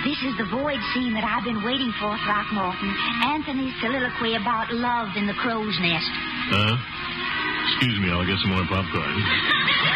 This is the void scene that I've been waiting for, Throckmorton. Anthony's soliloquy about love in the crow's nest. Excuse me, I'll get some more popcorn.